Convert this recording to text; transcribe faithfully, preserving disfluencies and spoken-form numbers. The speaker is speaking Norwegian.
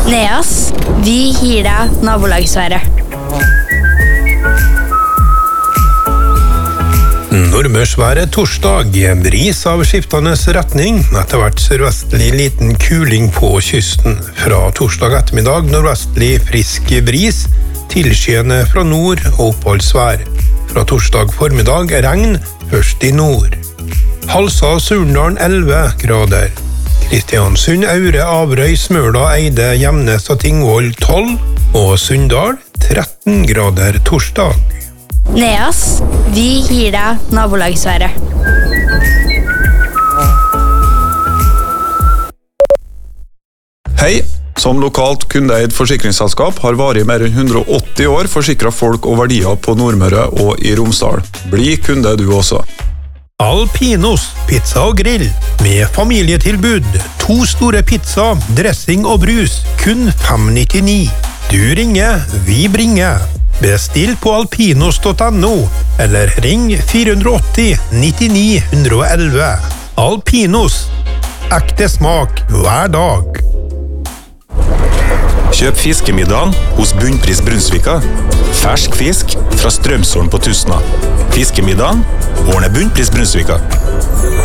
Neas, vi gir deg nabolagsværet. Nordmørsværet torsdag, bris av skiftende retning, etter hvert sørvestlig liten kuling på kysten. Fra torsdag ettermiddag nordvestlig frisk bris, tilskyende fra nord og oppholdsvær. Fra torsdag formiddag regn, først i nord. Halsa og Surndalen elleve grader. Kristiansund, Aure, Averøy, Smøla, Eide, Gjemnes og Tingvoll tolv, og Sunndal tretten grader torsdag. Neas, vi gir deg nabolagsværet. Hei, som lokalt kundeeid forsikringsselskap har varig mer enn hundre og åtti år forsikret folk og verdier på Nordmøre og i Romsdal. Bli kunde du også. Alpinos, pizza og grill, med familietilbud, to store pizza, dressing og brus, kun fem nittini. Du ringer, vi bringer. Bestill på alpinos punktum no, eller ring fire åtti nittini ett ett ett. Alpinos, ekte smak hver dag. Kjøp fiskemiddagen hos Bunnpris Brunsvika. Fersk fisk fra Strømsholm på Tusna. Fiskemiddagen ordner Bunnpris Brunsvika.